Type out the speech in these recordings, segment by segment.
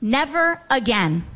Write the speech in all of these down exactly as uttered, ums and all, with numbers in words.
Never again.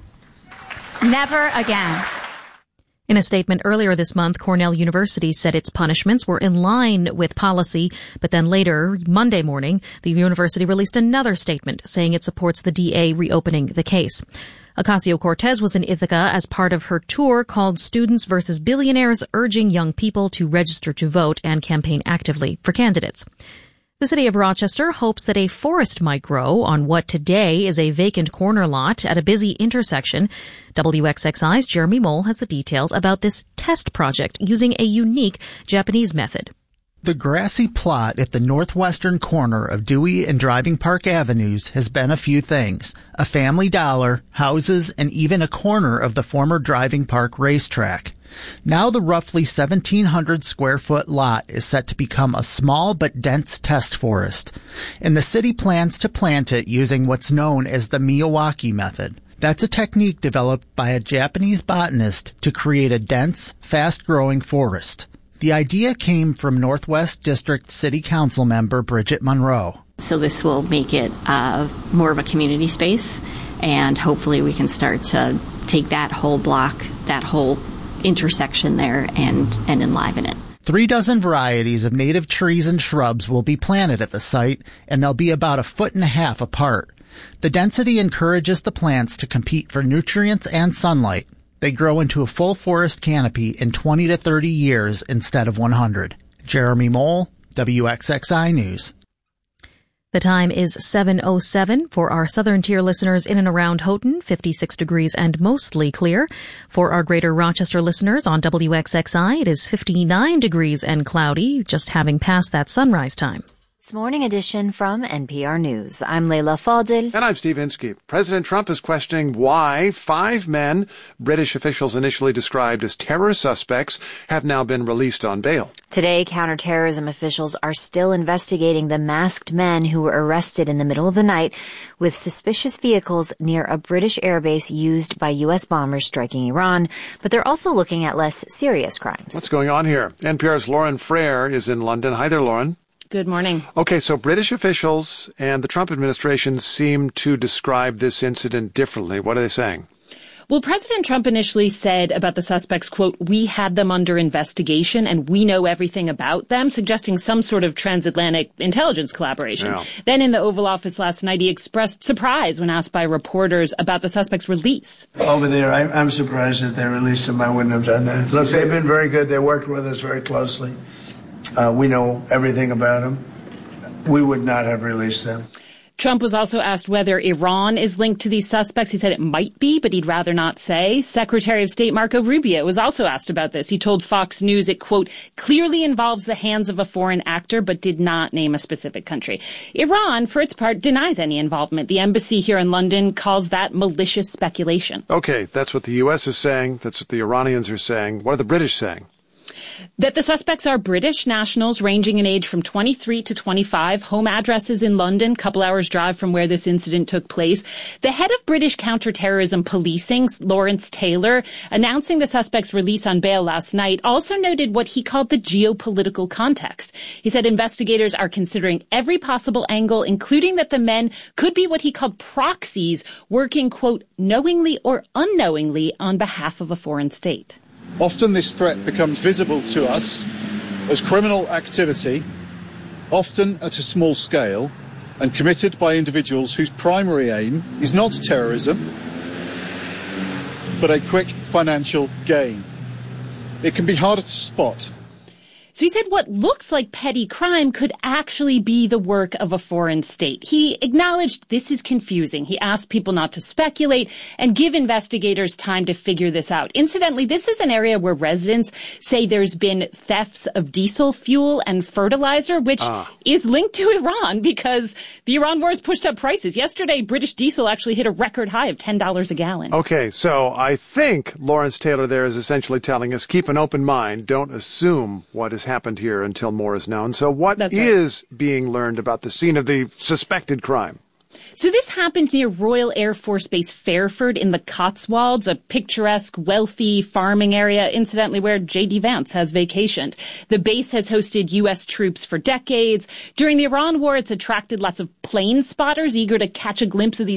Never again. In a statement earlier this month, Cornell University said its punishments were in line with policy, but then later, Monday morning, the university released another statement saying it supports the D A reopening the case. Ocasio-Cortez was in Ithaca as part of her tour called Students versus Billionaires, urging young people to register to vote and campaign actively for candidates. The city of Rochester hopes that a forest might grow on what today is a vacant corner lot at a busy intersection. W X X I's Jeremy Mole has the details about this test project using a unique Japanese method. The grassy plot at the northwestern corner of Dewey and Driving Park Avenues has been a few things. A Family Dollar, houses, and even a corner of the former Driving Park racetrack. Now the roughly seventeen hundred square foot lot is set to become a small but dense test forest, and the city plans to plant it using what's known as the Miyawaki method. That's a technique developed by a Japanese botanist to create a dense, fast-growing forest. The idea came from Northwest District City Council member Bridget Monroe. So this will make it uh, more of a community space, and hopefully we can start to take that whole block, that whole intersection there, and, and enliven it. Three dozen varieties of native trees and shrubs will be planted at the site, and they'll be about a foot and a half apart. The density encourages the plants to compete for nutrients and sunlight. They grow into a full forest canopy in twenty to thirty years instead of one hundred. Jeremy Mole, W X X I News. The time is seven oh seven. For our southern tier listeners in and around Houghton, fifty-six degrees and mostly clear. For our greater Rochester listeners on W X X I, it is fifty-nine degrees and cloudy, just having passed that sunrise time. This Morning Edition from N P R News. I'm Leila Fadil. And I'm Steve Inskeep. President Trump is questioning why five men British officials initially described as terror suspects have now been released on bail. Today, counterterrorism officials are still investigating the masked men who were arrested in the middle of the night with suspicious vehicles near a British airbase used by U S bombers striking Iran, but they're also looking at less serious crimes. What's going on here? N P R's Lauren Frere is in London. Hi there, Lauren. Good morning. Okay, so British officials and the Trump administration seem to describe this incident differently. What are they saying? Well, President Trump initially said about the suspects, quote, "We had them under investigation and we know everything about them," suggesting some sort of transatlantic intelligence collaboration. Yeah. Then in the Oval Office last night, he expressed surprise when asked by reporters about the suspects' release. Over there, I, I'm surprised that they released them. I wouldn't have done that. Look, they've been very good. They worked with us very closely. Uh, we know everything about them. We would not have released them. Trump was also asked whether Iran is linked to these suspects. He said it might be, but he'd rather not say. Secretary of State Marco Rubio was also asked about this. He told Fox News it, quote, "clearly involves the hands of a foreign actor, but did not name a specific country." Iran, for its part, denies any involvement. The embassy here in London calls that malicious speculation. Okay, that's what the U S is saying. That's what the Iranians are saying. What are the British saying? That the suspects are British nationals ranging in age from twenty-three to twenty-five, home addresses in London, couple hours drive from where this incident took place. The head of British counterterrorism policing, Lawrence Taylor, announcing the suspects' release on bail last night, also noted what he called the geopolitical context. He said investigators are considering every possible angle, including that the men could be what he called proxies, working, quote, knowingly or unknowingly on behalf of a foreign state. Often this threat becomes visible to us as criminal activity, often at a small scale, and committed by individuals whose primary aim is not terrorism, but a quick financial gain. It can be harder to spot. So he said what looks like petty crime could actually be the work of a foreign state. He acknowledged this is confusing. He asked people not to speculate and give investigators time to figure this out. Incidentally, this is an area where residents say there's been thefts of diesel fuel and fertilizer, which ah. is linked to Iran because the Iran war has pushed up prices. Yesterday, British diesel actually hit a record high of ten dollars a gallon. Okay, so I think Lawrence Taylor there is essentially telling us, keep an open mind, don't assume what is happened here until more is known. So what That's is right. being learned about the scene of the suspected crime? So this happened near Royal Air Force Base Fairford in the Cotswolds, a picturesque, wealthy farming area, incidentally, where J D Vance has vacationed. The base has hosted U S troops for decades. During the Iran war, it's attracted lots of plane spotters eager to catch a glimpse of these